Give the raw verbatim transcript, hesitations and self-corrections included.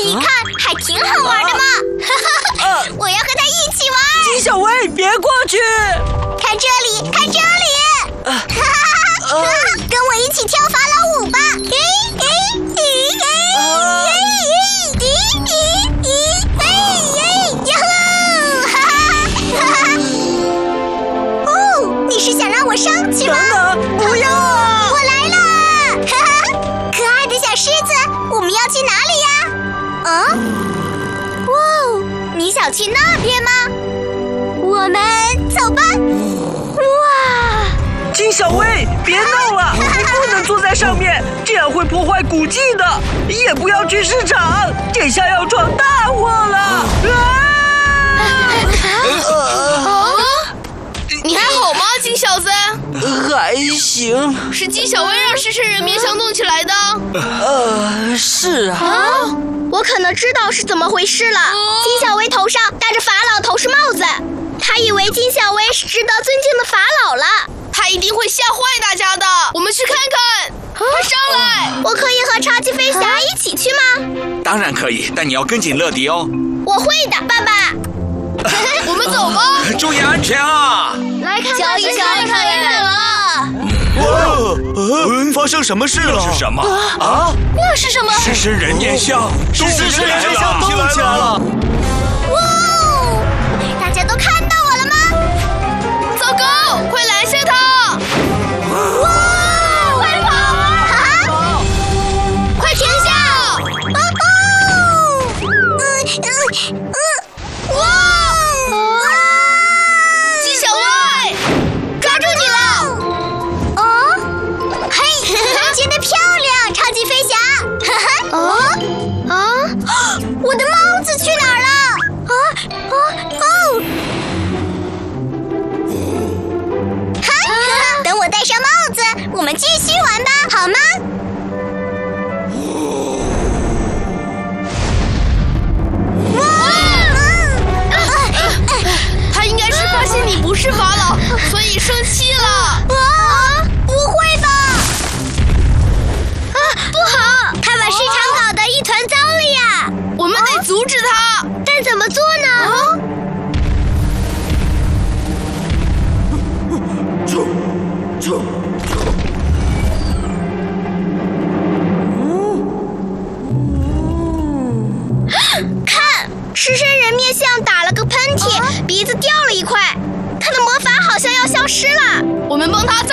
一看还挺好玩的嘛！我要和他一起玩。 金小薇，别过去！ 看这里，看这里！哈哈哈！跟我一起跳法老舞吧！诶诶诶诶诶诶诶诶诶！呀呼！哈哈哈哈！哦，你是想让我上去吗？ 等等，不要啊！ 我来了！哈哈，可爱的小狮子，我们要去哪里呀？啊？哇哦，你想去那边吗？我们走吧！哇！ 金小薇，别闹了，你不能坐在上面，这样会破坏古迹的。也不要去市场，这下要闯大祸了！ 啊！你还好吗，金小子？ 还行。 是金小薇让狮身人面像弄起来的。 呃，是啊。 啊，我可能知道是怎么回事了。金小薇头上戴着法老头饰帽子，他以为金小薇是值得尊敬的法老了。 他一定会吓坏大家的。我们去看看，快上来！ 我可以和超级飞侠一起去吗？ 当然可以，但你要跟紧乐迪哦。 我会的，爸爸。 我们走吧， 注意安全啊！ 来看交易交易看看了。 呃呃，发生什么事了？ 是什么啊？ 那是什么？ 狮身人面像， 狮身人面像动起来了！ 哇哦！大家都看到我了吗？ 糟糕，快拦下他！ 哇！快跑啊！哈哈！快停下！哦哦！嗯嗯嗯！哇！啊！ 金小薇，抓住你了！ 哦，嘿，接得漂亮，超级飞侠！哈哈！哦啊！我的帽子去哪儿了？啊啊哦！哈！等我戴上帽子，我们继续玩吧，好吗？ 他应该是发现你不是法老，所以生气了。 啊！不会吧！啊，不好，他把市场搞得一团糟了呀！ 我们得阻止他， 但怎么做呢？ 就就看，狮身人面像打了个喷嚏，鼻子掉了一块，他的魔法好像要消失了。 我们帮他